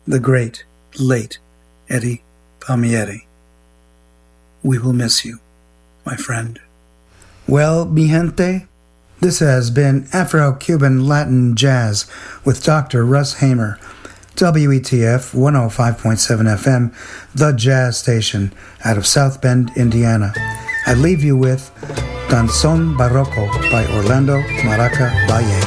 the great, late Eddie Palmieri. We will miss you, my friend. Well, mi gente, this has been Afro-Cuban Latin Jazz with Dr. Russ Hamer, WETF 105.7 FM, the jazz station out of South Bend, Indiana. I leave you with Danzón Barroco by Orlando Maraca Valle.